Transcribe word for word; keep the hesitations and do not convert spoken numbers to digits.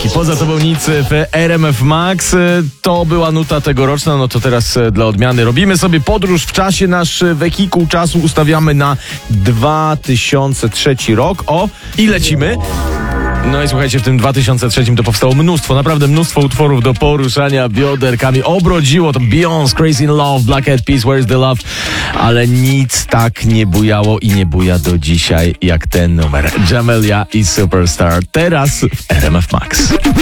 dzięki. Poza tobą nic w R M F Max. To była nuta tegoroczna, no to teraz dla odmiany robimy sobie podróż w czasie. Nasz wehikuł czasu ustawiamy na dwa tysiące trzeci rok. O, i lecimy. No i słuchajcie, w tym dwa tysiące trzecim to powstało mnóstwo, naprawdę mnóstwo utworów do poruszania bioderkami. Obrodziło to Beyoncé, Crazy in Love, Black Eyed Peas, Where's the Love, ale nic tak nie bujało i nie buja do dzisiaj jak ten numer. Jamelia i Superstar, teraz w R M F Max.